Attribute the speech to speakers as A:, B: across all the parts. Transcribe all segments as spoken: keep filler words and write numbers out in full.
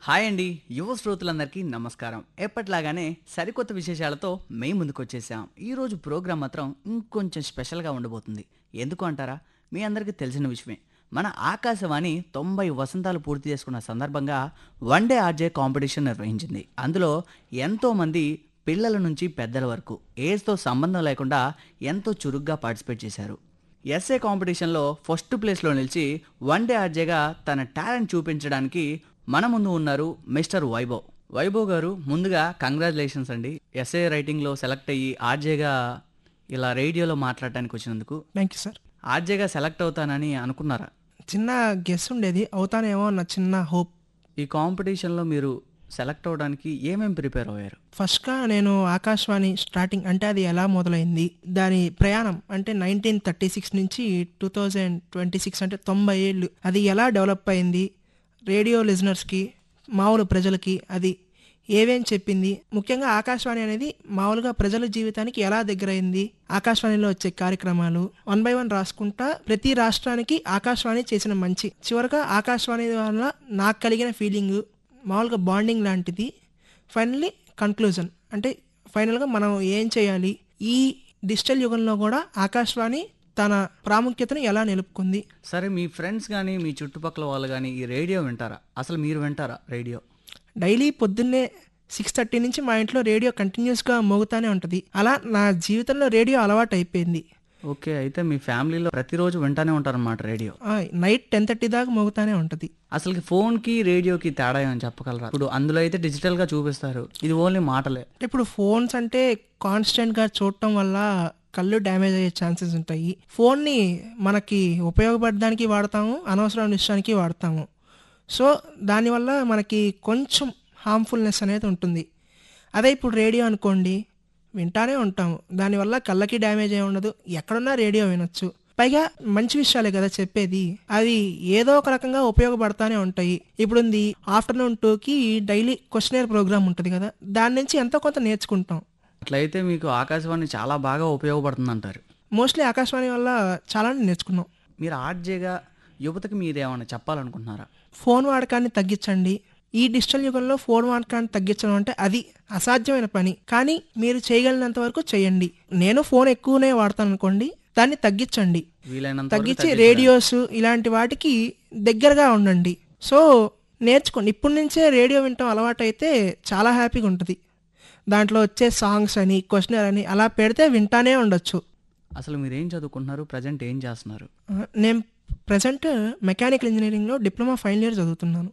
A: Hi అండి యువ శ్రోతలందరికీ నమస్కారం. ఎప్పటిలాగానే సరికొత్త విశేషాలతో మేము ముందుకు వచ్చేసాం. ఈరోజు ప్రోగ్రాం మాత్రం ఇంకొంచెం స్పెషల్గా ఉండబోతుంది. ఎందుకు అంటారా? మీ అందరికీ తెలిసిన విషయమే. మన ఆకాశవాణి తొంభై వసంతాలు పూర్తి చేసుకున్న సందర్భంగా వన్ డే ఆర్జే కాంపిటీషన్ నిర్వహించింది. అందులో ఎంతోమంది పిల్లల నుంచి పెద్దల వరకు ఏజ్తో సంబంధం లేకుండా ఎంతో చురుగ్గా పార్టిసిపేట్ చేశారు. ఎస్ఏ కాంపిటీషన్లో ఫస్ట్ ప్లేస్లో నిలిచి వన్ డే ఆర్జేగా తన టాలెంట్ చూపించడానికి మన ముందు ఉన్నారు మిస్టర్ వైభవ్. వైభవ్ గారు, ముందుగా కంగ్రాచులేషన్స్ అండి. ఎస్ఏ రైటింగ్లో సెలెక్ట్ అయ్యి ఆర్జేగా ఇలా రేడియోలో మాట్లాడటానికి వచ్చినందుకు.
B: Thank you sir.
A: ఆర్జేగా సెలెక్ట్ అవుతానని అనుకున్నారా?
B: చిన్న గెస్ ఉండేది, అవుతానేమో అన్న చిన్న హోప్.
A: ఈ కాంపిటీషన్లో మీరు సెలెక్ట్ అవ్వడానికి ఏమేమి ప్రిపేర్ అయ్యారు?
B: ఫస్ట్గా నేను ఆకాశవాణి స్టార్టింగ్ అంటే అది ఎలా మొదలైంది, దాని ప్రయాణం అంటే నైన్టీన్ థర్టీ సిక్స్ నుంచి టూ థౌజండ్ ట్వంటీ సిక్స్ అంటే తొంభై ఏళ్ళు అది ఎలా డెవలప్ అయింది, రేడియో లిజనర్స్కి మామూలు ప్రజలకి అది ఏవేం చెప్పింది, ముఖ్యంగా ఆకాశవాణి అనేది మామూలుగా ప్రజల జీవితానికి ఎలా దగ్గరైంది, ఆకాశవాణిలో వచ్చే కార్యక్రమాలు వన్ బై వన్ రాసుకుంటా ప్రతి రాష్ట్రానికి ఆకాశవాణి చేసిన మంచి, చివరిగా ఆకాశవాణి వల్ల నాకు కలిగిన ఫీలింగ్ మామూలుగా బాండింగ్ లాంటిది, ఫైనల్లీ కన్క్లూజన్ అంటే ఫైనల్గా మనం ఏం చేయాలి, ఈ డిజిటల్ యుగంలో కూడా ఆకాశవాణి తన ప్రాముఖ్యతను ఎలా నిలుపుకుంది.
A: సరే, మీ ఫ్రెండ్స్ కానీ మీ చుట్టుపక్కల వాళ్ళు కానీ ఈ రేడియో వింటారా? అసలు మీరు వింటారా రేడియో?
B: డైలీ పొద్దున్నే సిక్స్ థర్టీ నుంచి మా ఇంట్లో రేడియో కంటిన్యూస్గా మోగుతానే ఉంటుంది. అలా నా జీవితంలో రేడియో అలవాటు అయిపోయింది.
A: ఓకే, అయితే మీ ఫ్యామిలీలో ప్రతిరోజు వింటానే ఉంటారన్నమాట రేడియో.
B: నైట్ టెన్ థర్టీ దాకా మోగుతానే ఉంటుంది.
A: అసలు ఫోన్కి రేడియోకి తేడా ఏమని చెప్పగలరా? ఇప్పుడు అందులో అయితే డిజిటల్గా చూపిస్తారు, ఇది ఓన్లీ మాటలే.
B: ఇప్పుడు ఫోన్స్ అంటే కాన్స్టెంట్గా చూడటం వల్ల కళ్ళు డ్యామేజ్ అయ్యే ఛాన్సెస్ ఉంటాయి. ఫోన్ని మనకి ఉపయోగపడడానికి వాడతాము, అనవసరమైన విషయానికి వాడతాము. సో దానివల్ల మనకి కొంచెం హార్మ్ఫుల్నెస్ అనేది ఉంటుంది. అదే ఇప్పుడు రేడియో అనుకోండి, వింటానే ఉంటాము, దానివల్ల కళ్ళకి డ్యామేజ్ ఏమి ఉండదు, ఎక్కడున్నా రేడియో వినొచ్చు. పైగా మంచి విషయాలే కదా చెప్పేది, అవి ఏదో ఒక రకంగా ఉపయోగపడతానే ఉంటాయి. ఇప్పుడు ఆఫ్టర్నూన్ టూకి డైలీ క్వశ్చనర్ ప్రోగ్రామ్ ఉంటుంది కదా, దాని నుంచి ఎంతో కొంత నేర్చుకుంటాం.
A: అట్లయితే మీకు ఆకాశవాణి చాలా బాగా ఉపయోగపడుతుంది అంటారు.
B: మోస్ట్లీ ఆకాశవాణి వల్ల చాలా నేర్చుకున్నాం.
A: మీరు ఆర్జేగా యువతకి మీరేమన్నా చెప్పాలనుకుంటున్నారా?
B: ఫోన్ వాడకాన్ని తగ్గించండి. ఈ డిజిటల్ యుగంలో ఫోన్ వాడకాన్ని తగ్గించడం అంటే అది అసాధ్యమైన పని, కానీ మీరు చేయగలిగినంత వరకు చేయండి. నేను ఫోన్ ఎక్కువనే వాడతాను అనుకోండి, దాన్ని తగ్గించండి.
A: వీలైనంత
B: తగ్గించి రేడియోస్ ఇలాంటి వాటికి దగ్గరగా ఉండండి. సో నేర్చుకోండి, ఇప్పటి నుంచే రేడియో వినటం అలవాటు అయితే చాలా హ్యాపీగా ఉంటుంది. దాంట్లో వచ్చే సాంగ్స్ అని క్వశ్చనర్ అని అలా పెడితే వింటానే ఉండొచ్చు.
A: అసలు మీరు ఏం చదువుకుంటున్నారు? ప్రజెంట్ ఏం చేస్తున్నారు?
B: నేను ప్రజెంట్ మెకానికల్ ఇంజనీరింగ్లో డిప్లొమా ఫైనల్ ఇయర్ చదువుతున్నాను.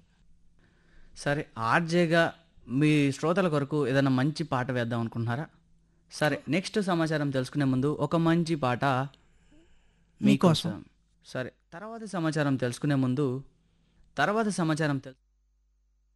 A: సరే, ఆర్జేగా మీ శ్రోతల కొరకు ఏదైనా మంచి పాట వేద్దాం అనుకుంటున్నారా? సరే, నెక్స్ట్ సమాచారం తెలుసుకునే ముందు ఒక మంచి పాట మీకోసం. సరే, తర్వాత సమాచారం తెలుసుకునే ముందు తర్వాత సమాచారం తెలు